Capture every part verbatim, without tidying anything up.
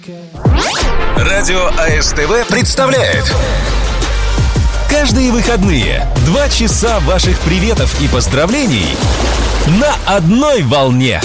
Радио АСТВ представляет каждые выходные два часа ваших приветов и поздравлений на одной волне.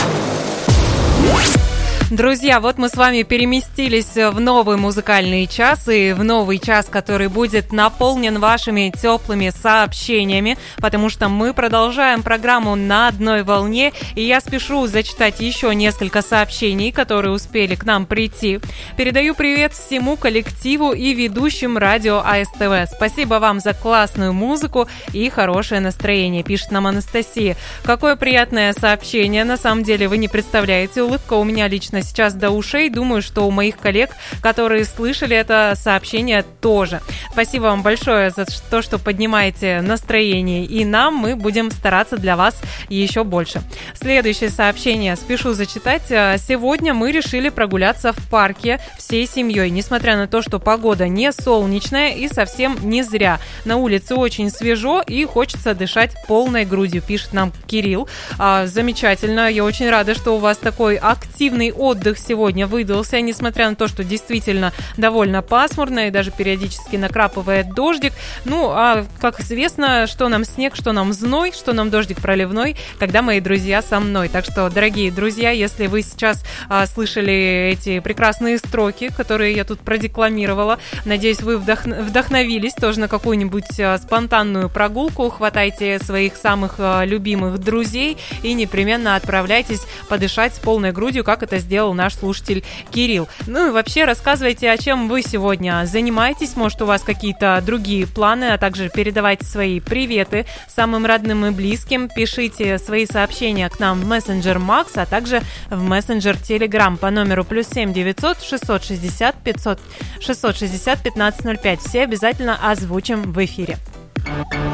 Друзья, вот мы с вами переместились в новый музыкальный час и в новый час, который будет наполнен вашими теплыми сообщениями, потому что мы продолжаем программу «На одной волне», и я спешу зачитать еще несколько сообщений, которые успели к нам прийти. Передаю привет всему коллективу и ведущим радио АСТВ. Спасибо вам за классную музыку и хорошее настроение, пишет нам Анастасия. Какое приятное сообщение, на самом деле вы не представляете, улыбка у меня лично сейчас до ушей. Думаю, что у моих коллег, которые слышали это сообщение, тоже. Спасибо вам большое за то, что поднимаете настроение, и нам мы будем стараться для вас еще больше. Следующее сообщение спешу зачитать. Сегодня мы решили прогуляться в парке всей семьей, несмотря на то, что погода не солнечная и совсем не зря. На улице очень свежо и хочется дышать полной грудью, пишет нам Кирилл. Замечательно, я очень рада, что у вас такой активный отдых сегодня выдался, несмотря на то, что действительно довольно пасмурно и даже периодически накрапывает дождик. Ну, а как известно, что нам снег, что нам зной, что нам дождик проливной, когда мои друзья со мной. Так что, дорогие друзья, если вы сейчас а, слышали эти прекрасные строки, которые я тут продекламировала, надеюсь, вы вдох... вдохновились тоже на какую-нибудь а, спонтанную прогулку, хватайте своих самых а, любимых друзей и непременно отправляйтесь подышать с полной грудью, как это сделал наш слушатель Кирилл. Ну и вообще рассказывайте, о чем вы сегодня занимаетесь, может, у вас какие-то другие планы, а также передавайте свои приветы самым родным и близким, пишите свои сообщения к нам в мессенджер Макс, а также в мессенджер Telegram по номеру плюс семь девятьсот шестьсот шестьдесят пятьсот шестьсот шестьдесят пятнадцать ноль пять. Все обязательно озвучим в эфире.